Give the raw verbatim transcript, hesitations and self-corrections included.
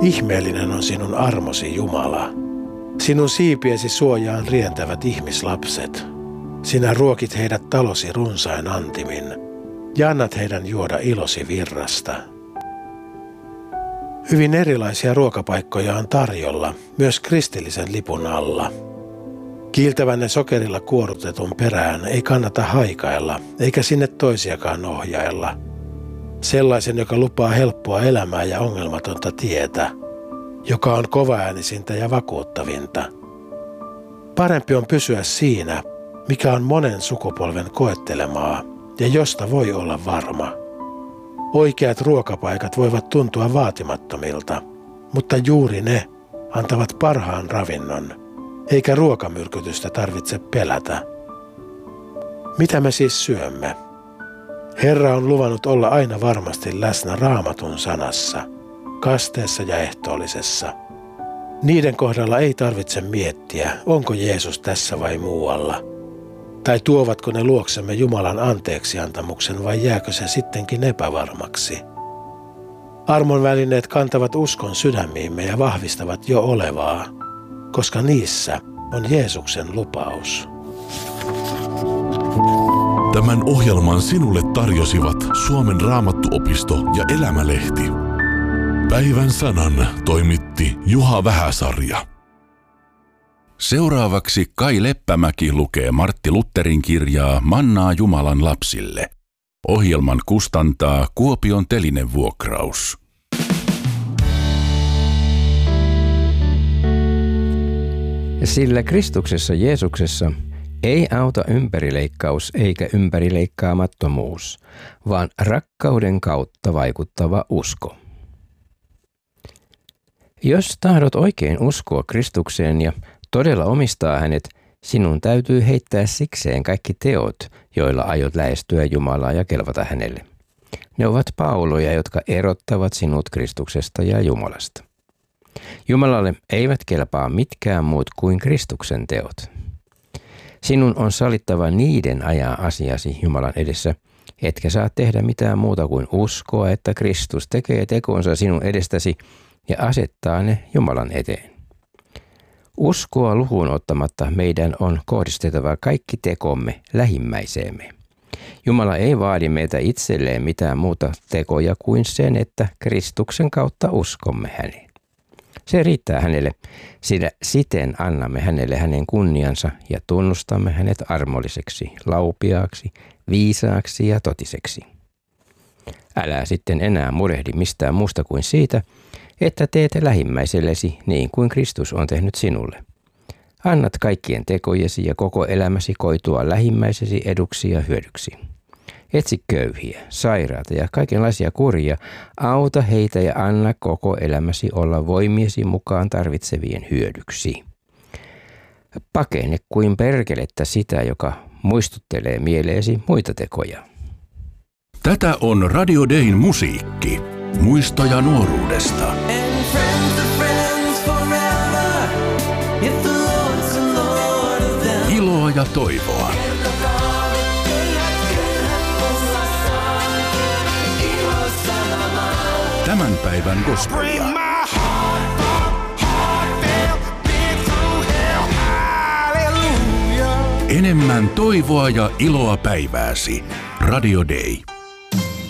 Ihmeellinen on sinun armosi, Jumala. Sinun siipiesi suojaan rientävät ihmislapset. Sinä ruokit heidät talosi runsain antimin ja annat heidän juoda ilosi virrasta. Hyvin erilaisia ruokapaikkoja on tarjolla, myös kristillisen lipun alla. Kiiltävänne sokerilla kuorutetun perään ei kannata haikailla, eikä sinne toisiakaan ohjailla. Sellaisen, joka lupaa helppoa elämää ja ongelmatonta tietä, joka on kovaäänisintä ja vakuuttavinta. Parempi on pysyä siinä, mikä on monen sukupolven koettelemaa ja josta voi olla varma. Oikeat ruokapaikat voivat tuntua vaatimattomilta, mutta juuri ne antavat parhaan ravinnon, eikä ruokamyrkytystä tarvitse pelätä. Mitä me siis syömme? Herra on luvannut olla aina varmasti läsnä Raamatun sanassa, kasteessa ja ehtoollisessa. Niiden kohdalla ei tarvitse miettiä, onko Jeesus tässä vai muualla, tai tuovatko ne luoksemme Jumalan anteeksiantamuksen vai jääkö se sittenkin epävarmaksi. Armon välineet kantavat uskon sydämiimme ja vahvistavat jo olevaa, koska niissä on Jeesuksen lupaus. Tämän ohjelman sinulle tarjosivat Suomen Raamattuopisto ja Elämälehti. Päivän sanan toimitti Juha Vähäsarja. Seuraavaksi Kai Leppämäki lukee Martti Lutherin kirjaa Mannaa Jumalan lapsille. Ohjelman kustantaa Kuopion Telinevuokraus. Sillä Kristuksessa Jeesuksessa ei auta ympärileikkaus eikä ympärileikkaamattomuus, vaan rakkauden kautta vaikuttava usko. Jos tahdot oikein uskoa Kristukseen ja todella omistaa hänet, sinun täytyy heittää sikseen kaikki teot, joilla aiot lähestyä Jumalaa ja kelvata hänelle. Ne ovat pauloja, jotka erottavat sinut Kristuksesta ja Jumalasta. Jumalalle eivät kelpaa mitkään muut kuin Kristuksen teot. Sinun on salittava niiden ajaa asiasi Jumalan edessä, etkä saa tehdä mitään muuta kuin uskoa, että Kristus tekee tekonsa sinun edestäsi ja asettaa ne Jumalan eteen. Uskoa lukuun ottamatta meidän on kohdistettava kaikki tekomme lähimmäiseemme. Jumala ei vaadi meiltä itselleen mitään muuta tekoja kuin sen, että Kristuksen kautta uskomme häneen. Se riittää hänelle, sillä siten annamme hänelle hänen kunniansa ja tunnustamme hänet armolliseksi, laupiaaksi, viisaaksi ja totiseksi. Älä sitten enää murehdi mistään muusta kuin siitä, että teet lähimmäisellesi niin kuin Kristus on tehnyt sinulle. Annat kaikkien tekojesi ja koko elämäsi koitua lähimmäisesi eduksi ja hyödyksi. Etsi köyhiä, sairaata ja kaikenlaisia kurjia, auta heitä ja anna koko elämäsi olla voimiesi mukaan tarvitsevien hyödyksi. Pakene kuin perkelettä sitä, joka muistuttelee mieleesi muita tekoja. Tätä on Radio Dayn musiikki. Muistoja nuoruudesta. Iloa ja toivoa. Tämän päivän gospelia. Enemmän toivoa ja iloa päivääsi. Radio Day.